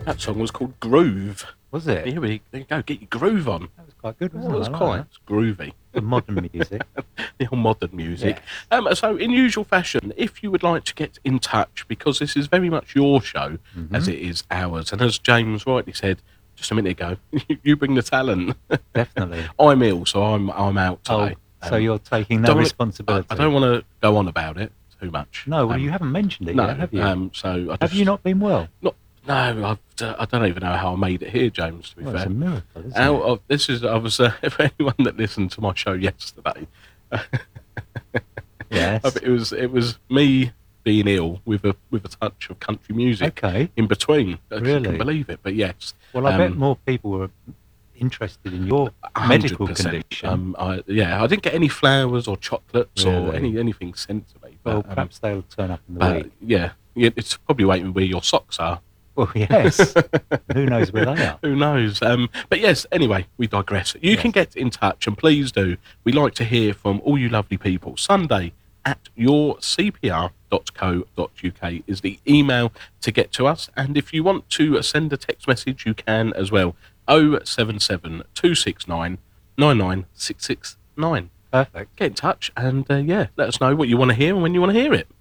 That song was called Groove. Was it? Here we go. Get your groove on. That was quite good, wasn't It it? was I like quite that. groovy. The modern music. The whole modern music. So, in usual fashion, if you would like to get in touch, because this is very much your show, as it is ours, and as James rightly said just a minute ago, you bring the talent. Definitely. I'm ill, so I'm out today. So you're taking no don't wanna- responsibility. I don't want to go on about it too much. No, well, you haven't mentioned it No, yet, have you? so I just, Have you not been well? No, I don't even know how I made it here, James. To be Well, fair, it's a miracle, isn't it? I was for anyone that listened to my show yesterday. Yes. It was me being ill with a touch of country music Okay. in between. I Really? couldn't believe it, but yes. Well, I bet more people were interested in your medical 100%. condition. I didn't get any flowers or chocolates or Really? anything sent to me. Well, But, perhaps they'll turn up in the but week. yeah, it's probably waiting where your socks are. Well, yes. Who knows where they are? Who knows? But yes, anyway, we digress. You can get in touch, and please do. We like to hear from all you lovely people. Sunday at yourcpr.co.uk is the email to get to us. And if you want to send a text message, you can as well. 077 269 99669. Perfect. Get in touch and let us know what you want to hear and when you want to hear it.